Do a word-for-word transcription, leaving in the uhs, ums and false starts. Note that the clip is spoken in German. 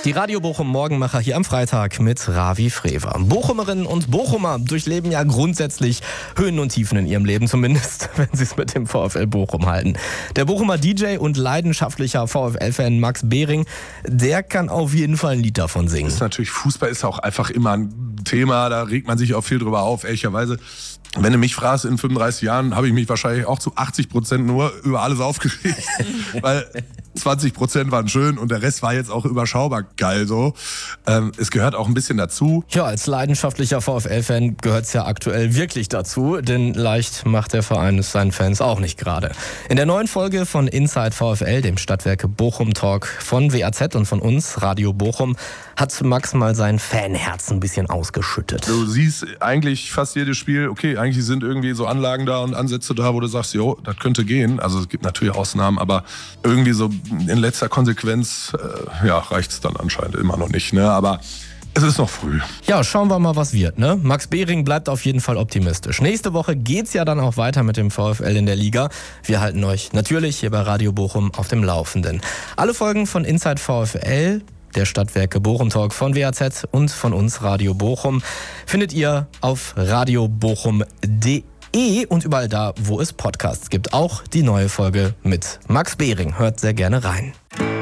Die Radio Bochum Morgenmacher hier am Freitag mit Ravi Frewer. Bochumerinnen und Bochumer durchleben ja grundsätzlich Höhen und Tiefen in ihrem Leben, zumindest wenn sie es mit dem VfL Bochum halten. Der Bochumer D J und leidenschaftlicher VfL-Fan Max Behring, der kann auf jeden Fall ein Lied davon singen. Das ist natürlich, Fußball ist auch einfach immer ein Thema, da regt man sich auch viel drüber auf, ehrlicherweise. Wenn du mich fragst, in fünfunddreißig Jahren habe ich mich wahrscheinlich auch zu achtzig Prozent nur über alles aufgeregt, weil zwanzig Prozent waren schön und der Rest war jetzt auch überschaubar geil so. Ähm, es gehört auch ein bisschen dazu. Ja, als leidenschaftlicher VfL-Fan gehört es ja aktuell wirklich dazu, denn leicht macht der Verein es seinen Fans auch nicht gerade. In der neuen Folge von Inside VfL, dem Stadtwerke Bochum Talk von W A Z und von uns, Radio Bochum, hat Max mal sein Fanherz ein bisschen ausgeschüttet. Du siehst eigentlich fast jedes Spiel, okay, eigentlich sind irgendwie so Anlagen da und Ansätze da, wo du sagst, jo, das könnte gehen. Also es gibt natürlich Ausnahmen, aber irgendwie so in letzter Konsequenz, äh, ja, reicht's dann anscheinend immer noch nicht, ne? Aber es ist noch früh. Ja, schauen wir mal, was wird, ne? Max Behring bleibt auf jeden Fall optimistisch. Nächste Woche geht's ja dann auch weiter mit dem VfL in der Liga. Wir halten euch natürlich hier bei Radio Bochum auf dem Laufenden. Alle Folgen von Inside VfL, der Stadtwerke Bochum Talk von W A Z und von uns Radio Bochum, findet ihr auf radio bochum punkt de und überall da, wo es Podcasts gibt. Auch die neue Folge mit Max Behring. Hört sehr gerne rein.